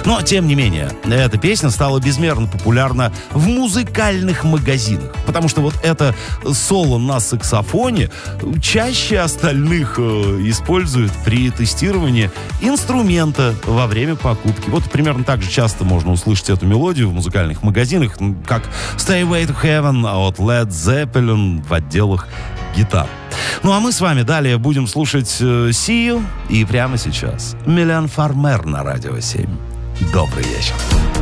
Но, тем не менее, эта песня стала безмерно популярна в музыкальных магазинах, потому что вот это соло на саксофоне чаще остальных используют при тестировании инструмента во время покупки. Вот примерно так же часто можно услышать эту мелодию в музыкальных магазинах, как Stairway to Heaven от Led Zeppelin в отделах гитар. Ну а мы с вами далее будем слушать See You, и прямо сейчас Милен Фармер на Радио 7. Добрый вечер.